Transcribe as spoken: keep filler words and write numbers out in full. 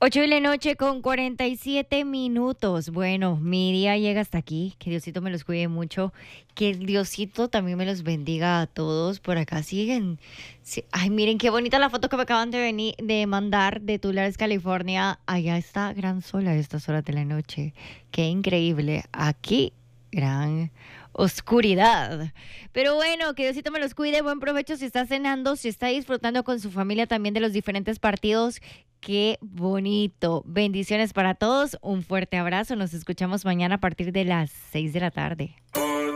Ocho de la noche con cuarenta y siete minutos. Bueno, mi día llega hasta aquí. Que Diosito me los cuide mucho. Que Diosito también me los bendiga a todos. Por acá siguen. Sí. Ay, miren qué bonita la foto que me acaban de venir, de mandar de Tulare, California. Allá está gran sol a estas horas de la noche. Qué increíble. Aquí, gran oscuridad. Pero bueno, que Diosito me los cuide. Buen provecho si está cenando, si está disfrutando con su familia también de los diferentes partidos. Qué bonito. Bendiciones para todos. Un fuerte abrazo. Nos escuchamos mañana a partir de las seis de la tarde.